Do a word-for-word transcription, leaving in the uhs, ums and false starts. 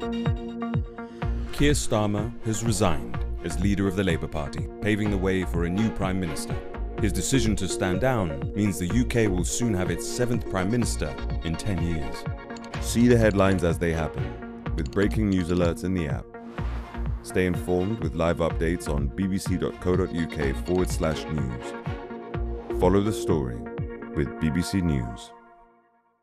Keir Starmer has resigned as leader of the Labour Party, paving the way for a new Prime Minister. His decision to stand down means the U K will soon have its seventh Prime Minister in ten years. See the headlines as they happen, with breaking news alerts in the app. Stay informed with live updates on bbc.co.uk forward slash news. Follow the story with B B C News.